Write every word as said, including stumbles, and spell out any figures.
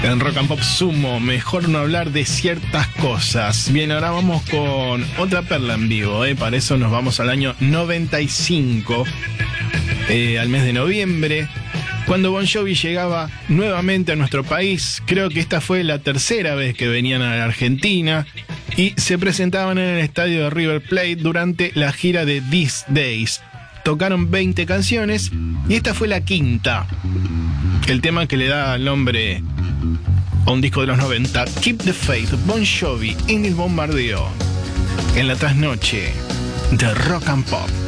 En Rock and Pop Sumo, mejor no hablar de ciertas cosas. Bien, ahora vamos con otra perla en vivo, ¿eh? Para eso nos vamos al año noventa y cinco, eh, al mes de noviembre, cuando Bon Jovi llegaba nuevamente a nuestro país. Creo que esta fue la tercera vez que venían a la Argentina y se presentaban en el estadio de River Plate durante la gira de These Days. Tocaron veinte canciones y esta fue la quinta. El tema que le da el nombre a un disco de los noventa, Keep the Faith, Bon Jovi en el bombardeo, en la trasnoche de Rock and Pop.